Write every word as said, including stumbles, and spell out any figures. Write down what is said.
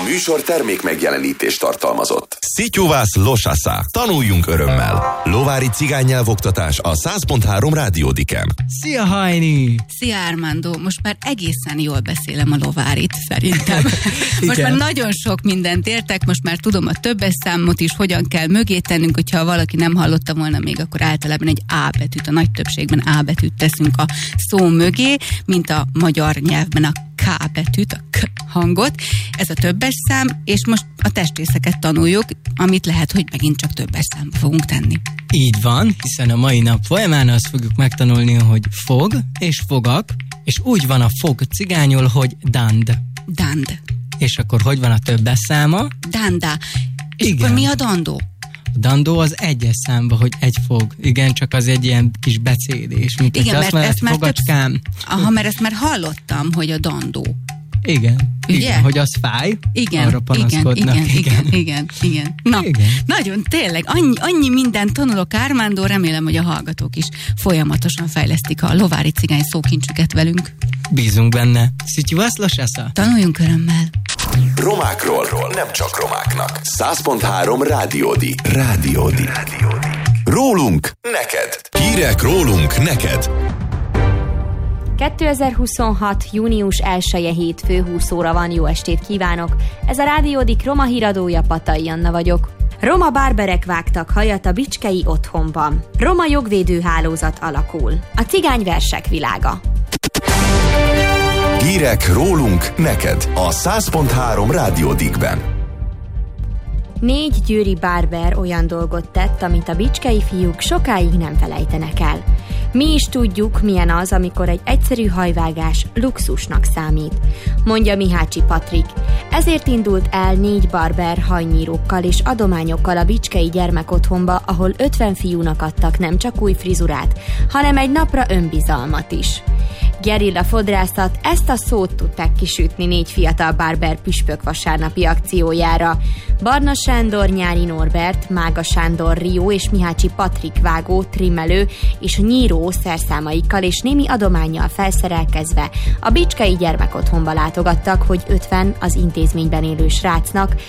műsor termék megjelenítést tartalmazott. Szityuvász Losasza. Tanuljunk örömmel. Lovári cigánynyelvoktatás a száz pont három Rádiódiken. Szia, Hajni! Szia, Armando! Most már egészen jól beszélem a lovárit, szerintem. Most már nagyon sok mindent értek, most már tudom a többes számot is, hogyan kell mögé tennünk, hogyha valaki nem hallotta volna még, akkor általában egy A betűt, a nagy többségben A betűt teszünk a szó mögé, mint a magyar nyelvben a K betűt, a K hangot. Ez a többes szám, és most a testrészeket tanuljuk, amit lehet, hogy megint csak többes számba fogunk tenni. Így van, hiszen a mai nap folyamán azt fogjuk megtanulni, hogy fog és fogak, és úgy van a fog cigányul, hogy dand. Dand. És akkor hogy van a többes száma? Danda. És Igen. akkor mi a dandó? A dandó az egyes számba, hogy egy fog. Igen, csak az egy ilyen kis becédés. Mint Igen, mert azt ezt már fogacskám. több... Aha, mert ezt már hallottam, hogy a dandó. Igen, Ugye? igen, hogy az fáj, Igen, arra panaszkodnak. igen, igen, igen, igen, igen. Na, Igen. nagyon tényleg, annyi, annyi mindent tanulok, Armando, remélem, hogy a hallgatók is folyamatosan fejlesztik a lovári cigány szókincsüket velünk. Bízunk benne. Szityuvász Losasza. Tanuljunk örömmel. Romákról, nem csak romáknak. száz pont három Rádiódi. Rádiódi. Rólunk neked. Hírek rólunk neked. kétezer-huszonhat. június elseje hétfő, húsz óra van, jó estét kívánok! Ez a Rádiódik Roma híradója, Patai Anna vagyok. Roma bárberek vágtak hajat a bicskei otthonban. Roma jogvédő hálózat alakul. A cigányversek világa. Hírek rólunk neked. A száz pont három Rádiódikben. Négy győri bárber olyan dolgot tett, amit a bicskei fiúk sokáig nem felejtenek el. Mi is tudjuk, milyen az, amikor egy egyszerű hajvágás luxusnak számít, mondja Mihácsi Patrik. Ezért indult el négy barber hajnyírókkal és adományokkal a bicskei gyermekotthonba, ahol ötven fiúnak adtak nem csak új frizurát, hanem egy napra önbizalmat is. Gerilla fodrászat, ezt a szót tudták kisütni négy fiatal barber püspök vasárnapi akciójára. Barna Sándor, Nyári Norbert, Mága Sándor, Rio és Mihácsi Patrik vágó, trimmelő és nyíró szerszámaikkal és némi adománnyal felszerelkezve a bicskei gyermekotthonba látogattak, hogy ötven az intézményben élő srácnak